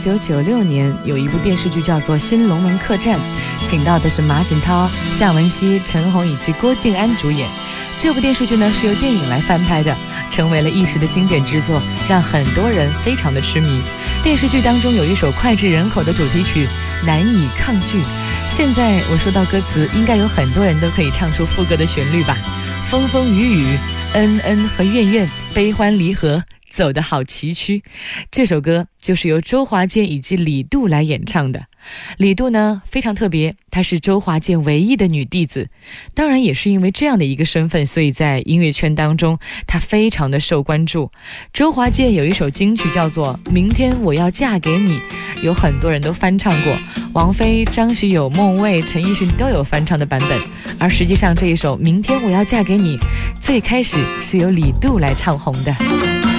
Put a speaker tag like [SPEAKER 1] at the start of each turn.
[SPEAKER 1] 1996年有一部电视剧叫做《新龙门客栈》，请到的是马景涛、夏文熙、陈红以及郭晋安主演。这部电视剧呢是由电影来翻拍的，成为了一时的经典之作，让很多人非常的痴迷。电视剧当中有一首脍炙人口的主题曲《难以抗拒》，现在我说到歌词，应该有很多人都可以唱出副歌的旋律吧。风风雨雨，恩恩和怨怨，悲欢离合，走得好崎岖。这首歌就是由周华健以及李杜来演唱的。李杜呢非常特别，她是周华健唯一的女弟子，当然也是因为这样的一个身份，所以在音乐圈当中她非常的受关注。周华健有一首金曲叫做《明天我要嫁给你》，有很多人都翻唱过，王菲、张学友、孟蔚、陈奕迅都有翻唱的版本。而实际上这一首《明天我要嫁给你》最开始是由李杜来唱红的。